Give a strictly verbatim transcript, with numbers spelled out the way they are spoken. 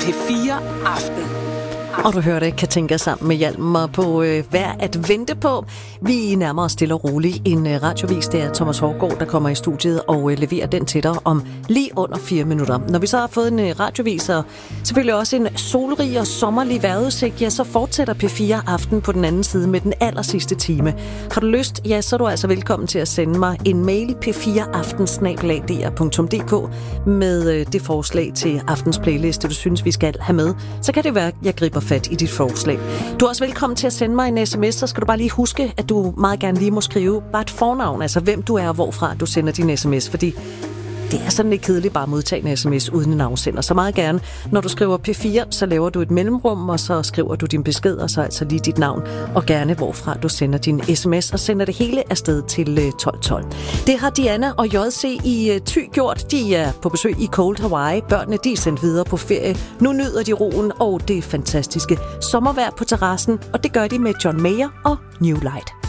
P fire Aften. Og du hørte Katinka sammen med Hjalmar på øh, Værd at vente på. Vi nærmer os stille og roligt en øh, radiovis. Det er Thomas Hårgaard, der kommer i studiet og øh, leverer den til dig om lige under fire minutter. Når vi så har fået en øh, radiovis og selvfølgelig også en solrig og sommerlig vejrudsigt, ja, så fortsætter P fire Aften på den anden side med den aller sidste time. Har du lyst, ja, så er du altså velkommen til at sende mig en mail p fire aften snabel-a d r punktum d k med øh, det forslag til aftens playliste, du synes, vi skal have med. Så kan det være, at jeg griber fat i dit forslag. Du er også velkommen til at sende mig en sms, så skal du bare lige huske, at du meget gerne lige må skrive bare et fornavn, altså hvem du er og hvorfra du sender din sms, fordi det er sådan lidt kedeligt bare at modtage en sms uden en afsender. Så meget gerne, når du skriver P fire, så laver du et mellemrum, og så skriver du din besked, og så altså lige dit navn, og gerne hvorfra du sender din sms, og sender det hele afsted til tolv tolv. Det har Diana og J C i Thy gjort. De er på besøg i Cold Hawaii. Børnene, de er sendt videre på ferie. Nu nyder de roen og det fantastiske sommervejr på terrassen, og det gør de med John Mayer og New Light.